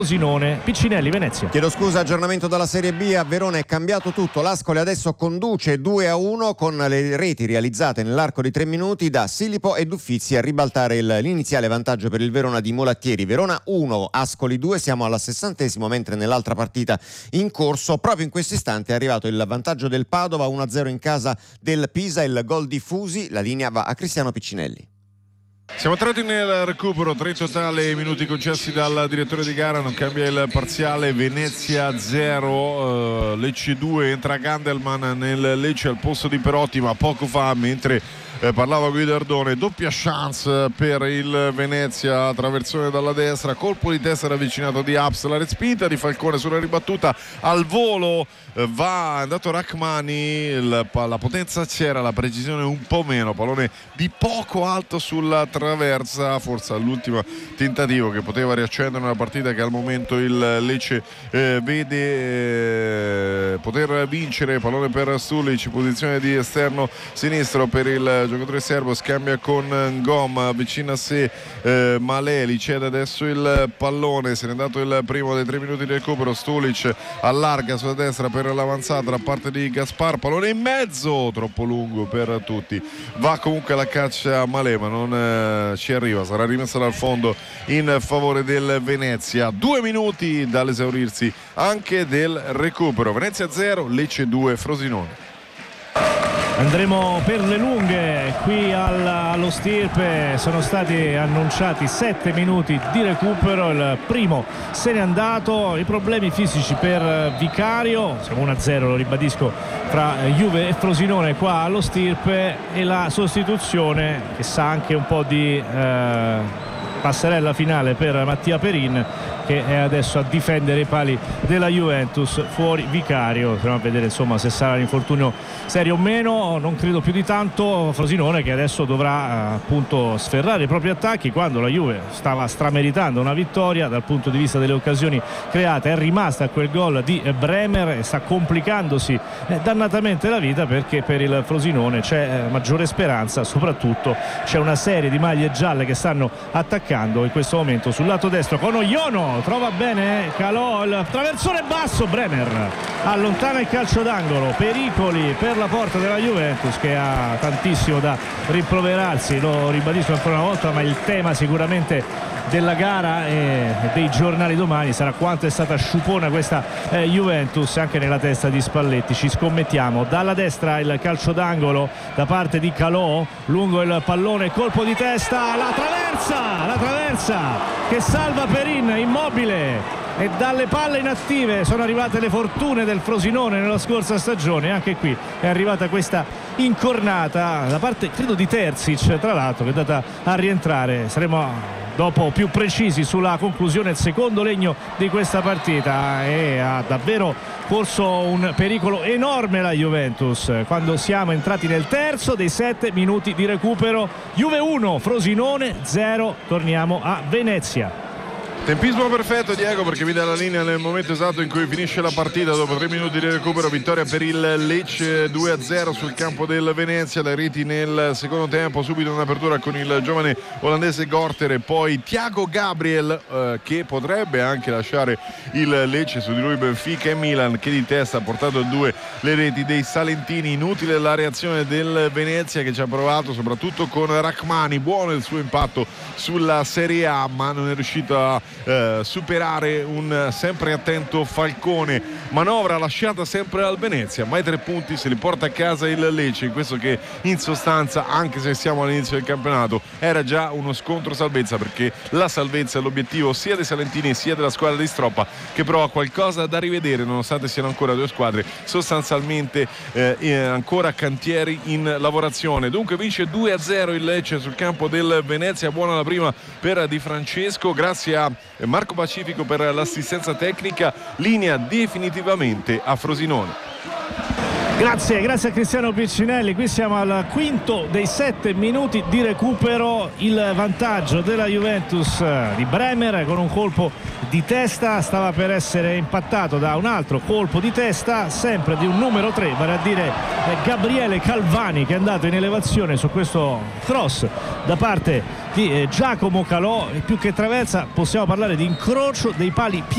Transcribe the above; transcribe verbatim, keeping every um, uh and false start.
Frosinone, Piccinelli, Venezia. Chiedo scusa, aggiornamento dalla Serie B. A Verona è cambiato tutto. L'Ascoli adesso conduce due a uno con le reti realizzate nell'arco di tre minuti da Silipo e Duffizi a ribaltare il, l'iniziale vantaggio per il Verona di Molattieri. Verona uno, Ascoli due, siamo alla sessantesimo, mentre nell'altra partita in corso proprio in questo istante è arrivato il vantaggio del Padova, uno a zero in casa del Pisa, il gol di Fusi. La linea va a Cristiano Piccinelli. Siamo entrati nel recupero, tre totali minuti concessi dal direttore di gara, non cambia il parziale. Venezia zero, uh, Lecce due, entra Gandelman nel Lecce al posto di Perotti, ma poco fa, mentre eh, parlava Guido Ardone, doppia chance per il Venezia, traversone dalla destra, colpo di testa ravvicinato di Abs, la respinta di Falcone sulla ribattuta al volo, eh, va è andato Rachmani, il, la potenza c'era, la precisione un po' meno, pallone di poco alto sulla traversa, forse all'ultimo tentativo che poteva riaccendere una partita che al momento il Lecce eh, vede eh, poter vincere. Pallone per Stulic, posizione di esterno sinistro per il giocatore serbo, scambia con Ngom, avvicina a sé eh, Maleli, cede adesso il pallone, se n'è dato il primo dei tre minuti di recupero. Stulic allarga sulla destra per l'avanzata da parte di Gaspar, pallone in mezzo, troppo lungo per tutti, va comunque alla caccia Malè, ma non eh, ci arriva, sarà rimessa dal fondo in favore del Venezia. Due minuti dall'esaurirsi anche del recupero. Venezia zero, Lecce due, Frosinone. Andremo per le lunghe qui al, allo Stirpe, sono stati annunciati sette minuti di recupero, il primo se n'è andato, i problemi fisici per Vicario, siamo uno a zero, lo ribadisco, fra Juve e Frosinone qua allo Stirpe, e la sostituzione che sa anche un po' di eh, passerella finale per Mattia Perin, che è adesso a difendere i pali della Juventus. Fuori Vicario, stiamo a vedere insomma se sarà l'infortunio serio o meno, non credo più di tanto. Frosinone che adesso dovrà appunto sferrare i propri attacchi, quando la Juve stava strameritando una vittoria dal punto di vista delle occasioni create, è rimasta a quel gol di Bremer e sta complicandosi eh, dannatamente la vita, perché per il Frosinone c'è eh, maggiore speranza, soprattutto c'è una serie di maglie gialle che stanno attaccando in questo momento sul lato destro con Oiono, trova bene Calò, il traversone basso, Bremer allontana il calcio d'angolo, pericoli per la porta della Juventus che ha tantissimo da rimproverarsi, lo ribadisco ancora una volta, ma il tema sicuramente della gara e dei giornali domani sarà quanto è stata sciupona questa eh, Juventus anche nella testa di Spalletti. Ci scommettiamo. Dalla destra il calcio d'angolo da parte di Calò, lungo il pallone, colpo di testa, la traversa, la traversa che salva Perin immobile, e dalle palle inattive sono arrivate le fortune del Frosinone nella scorsa stagione. Anche qui è arrivata questa incornata da parte credo di Terzic, tra l'altro, che è data a rientrare. Saremo dopo più precisi sulla conclusione, il secondo legno di questa partita, e ha davvero corso un pericolo enorme la Juventus quando siamo entrati nel terzo dei sette minuti di recupero. Juve uno, Frosinone zero. Torniamo a Venezia. Tempismo perfetto, Diego, perché vi dà la linea nel momento esatto in cui finisce la partita. Dopo tre minuti di recupero, vittoria per il Lecce due a zero sul campo del Venezia. Le reti nel secondo tempo, subito un'apertura con il giovane olandese Gorter e poi Thiago Gabriel eh, che potrebbe anche lasciare il Lecce, su di lui Benfica e Milan, che di testa ha portato a due le reti dei salentini. Inutile la reazione del Venezia, che ci ha provato soprattutto con Rachmani, buono il suo impatto sulla Serie A, ma non è riuscito a Eh, superare un sempre attento Falcone. Manovra lasciata sempre al Venezia, ma i tre punti se li porta a casa il Lecce, in questo che in sostanza, anche se siamo all'inizio del campionato, era già uno scontro salvezza, perché la salvezza è l'obiettivo sia dei salentini sia della squadra di Stroppa, che però ha qualcosa da rivedere nonostante siano ancora due squadre sostanzialmente eh, ancora cantieri in lavorazione. Dunque vince due a zero il Lecce sul campo del Venezia. Buona la prima per Di Francesco, grazie a Marco Pacifico per l'assistenza tecnica. Linea definitivamente a Frosinone. Grazie, grazie a Cristiano Piccinelli. Qui siamo al quinto dei sette minuti di recupero. Il vantaggio della Juventus di Bremer con un colpo di testa, stava per essere impattato da un altro colpo di testa sempre di un numero tre, vale a dire Gabriele Calvani, che è andato in elevazione su questo cross da parte di Giacomo Calò. E più che traversa possiamo parlare di incrocio dei pali